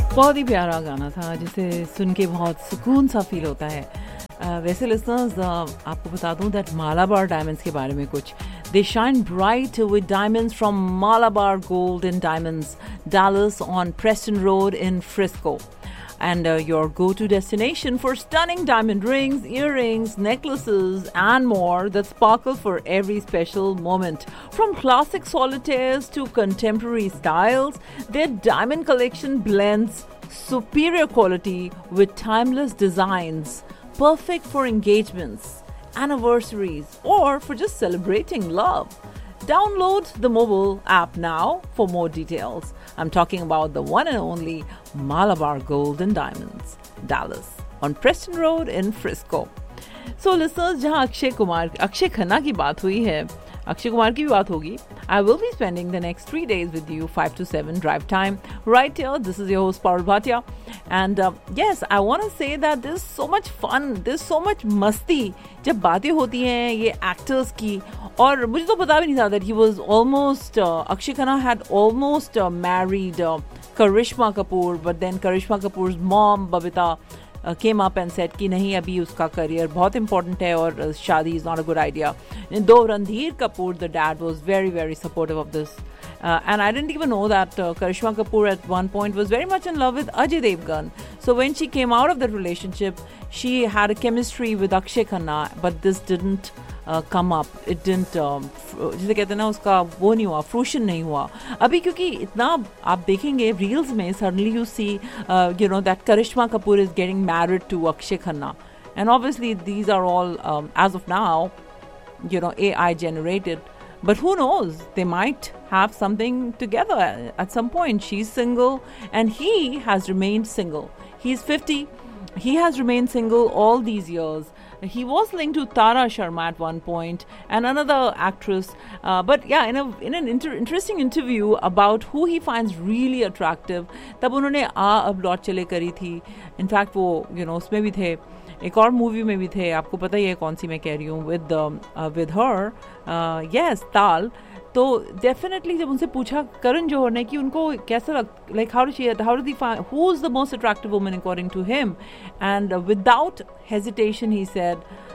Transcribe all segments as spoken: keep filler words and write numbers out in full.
बहुत ही प्यारा गाना था जिसे सुन के बहुत सुकून सा फील होता है. uh, वैसे लिसनर्स uh, आपको बता दूं दैट मालाबार डायमंड्स के बारे में कुछ. They shine bright with diamonds from Malabar Gold and Diamonds, Dallas on Preston Road in Frisco. And uh, your go-to destination for stunning diamond rings, earrings, necklaces, and more that sparkle for every special moment. From classic solitaires to contemporary styles, their diamond collection blends superior quality with timeless designs, perfect for engagements, anniversaries, or for just celebrating love. Download the mobile app now for more details. I'm talking about the one and only Malabar Gold and Diamonds, Dallas, on Preston Road in Frisco. So listeners, जहाँ अक्षय कुमार अक्षय खन्ना की बात हुई है, अक्षय कुमार की भी बात होगी. I will be spending the next three days with you, five to seven drive time, right here. This is your host Parul Bhatia, and uh, yes, I want to say that there's so much fun, there's so much मस्ती जब बातें होती हैं ये actors की. और मुझे तो पता भी नहीं था that he was almost uh, Akshay Khanna had almost uh, married uh, Karishma Kapoor, but then Karishma Kapoor's mom Babita Uh, came up and said कि नहीं अभी उसका करियर बहुत important है और uh, शादी is not a good idea. Though Randhir Kapoor, the dad, was very very supportive of this. Uh, and I didn't even know that uh, Karishma Kapoor at one point was very much in love with Ajay Devgan. So when she came out of that relationship, she had a chemistry with Akshay Khanna, but this didn't uh, come up. It didn't, um, जिसे कहते हैं ना उसका वो नहीं हुआ, fruition नहीं हुआ. अभी क्योंकि इतना आप देखेंगे reels में suddenly you see, uh, you know, that Karishma Kapoor is getting married to Akshay Khanna. And obviously these are all, um, as of now, you know, A I generated. But who knows? They might have something together at some point. She's single and he has remained single. He's fifty. He has remained single all these years. He was linked to Tara Sharma at one point and another actress. Uh, but yeah, in a in an inter- interesting interview about who he finds really attractive, तब उन्होंने आ अब लौट चले करी थी. In fact, वो you know उसमें भी थे. एक और मूवी में भी थे. आपको पता ही है कौन सी मैं कह रही हूँ. With uh, with her, uh, yes, ताल. तो डेफिनेटली जब उनसे पूछा करण जौहर ने कि उनको कैसा लग like how she how do the find who is the most attractive woman according to him, and without hesitation he said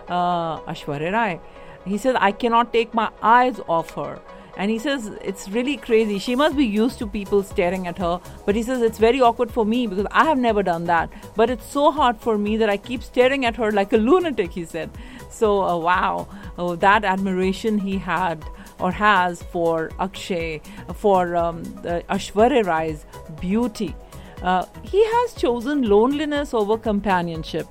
Aishwarya Rai. He said, I cannot take my eyes off her. And he says, it's really crazy. She must be used to people staring at her. But he says, it's very awkward for me because I have never done that. But it's so hard for me that I keep staring at her like a lunatic, he said. So, uh, wow. Oh, that admiration he had or has for Akshay, for um, Aishwarya Rai's beauty. Uh, he has chosen loneliness over companionship.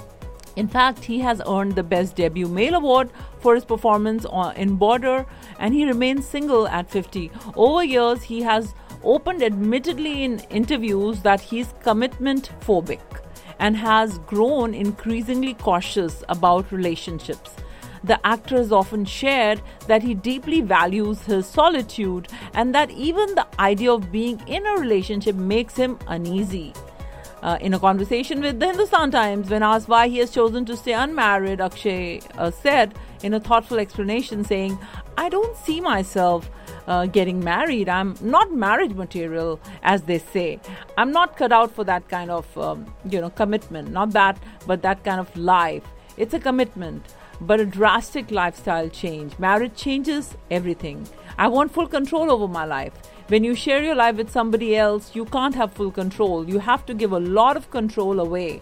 In fact, he has earned the Best Debut Male Award for his performance on, in Border, and he remains single at fifty. Over years, he has opened admittedly in interviews that he's commitment phobic and has grown increasingly cautious about relationships. The actor has often shared that he deeply values his solitude and that even the idea of being in a relationship makes him uneasy. Uh, in a conversation with the Hindustan Times, when asked why he has chosen to stay unmarried, Akshay uh, said in a thoughtful explanation saying, I don't see myself uh, getting married. I'm not marriage material, as they say. I'm not cut out for that kind of, um, you know, commitment. Not that, but that kind of life. It's a commitment, but a drastic lifestyle change. Marriage changes everything. I want full control over my life. When you share your life with somebody else, you can't have full control. You have to give a lot of control away.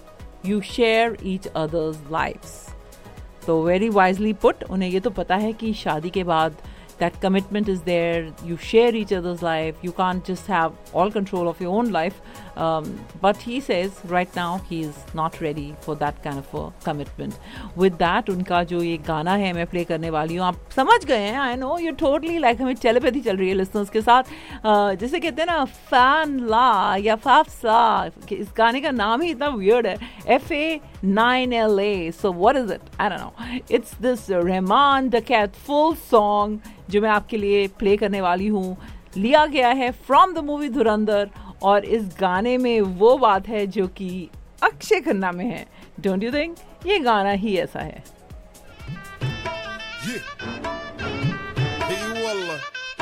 You share each other's lives. So very wisely put, उन्हें ये तो पता है कि शादी के बाद that commitment is there. You share each other's life. You can't just have all control of your own life. Um, but he says right now he is not ready for that kind of a commitment. With that, उनका जो ये गाना है मैं play करने वाली हूँ, आप समझ गए हैं. I know you're totally like हमें telepathy चल रही है listeners के साथ. uh, जैसे कहते हैं ना fan la या fafsa, इस गाने का नाम ही इतना weird है. F A nine L A. So what is it? I don't know. It's this uh, Rahman Dakat full song जो मैं आपके लिए प्ले करने वाली हूँ. लिया गया है फ्रॉम द मूवी धुरंधर, और इस गाने में वो बात है जो कि अक्षय खन्ना में है. डोंट यू थिंक ये गाना ही ऐसा है? yeah.